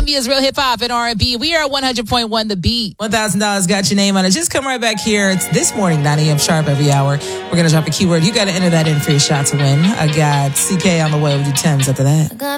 Columbia's Real Hip Hop and R&B. We are at 100.1 The Beat. $1,000 got your name on it. Just come right back here. It's this morning, 9 a.m. sharp every hour. We're going to drop a keyword. You got to enter that in for your shot to win. I got CK on the way with you 10s after that.